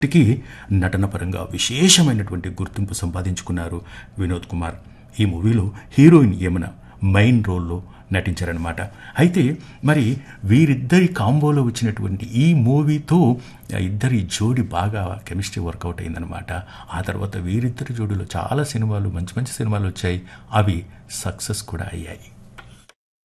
టికి నటన పరంగా విశేషమైనటువంటి గుర్తింపు సంపాదించుకున్నారు వినోద్ కుమార్. ఈ మూవీలో హీరోయిన్ యమున మెయిన్ రోల్లో నటించారనమాట. అయితే మరి వీరిద్దరి కాంబోలో వచ్చినటువంటి ఈ మూవీతో ఇద్దరి జోడి బాగా కెమిస్ట్రీ వర్కౌట్ అయిందనమాట. ఆ తర్వాత వీరిద్దరి జోడిలో చాలా సినిమాలు, మంచి మంచి సినిమాలు వచ్చాయి. అవి సక్సెస్ కూడా అయ్యాయి.